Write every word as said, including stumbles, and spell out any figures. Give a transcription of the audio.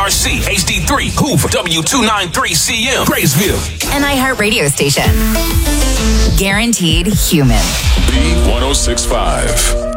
R C, H D three, Hoover, W two ninety-three C M, Graysville. An iHeart radio station. Guaranteed human. B one oh six point five.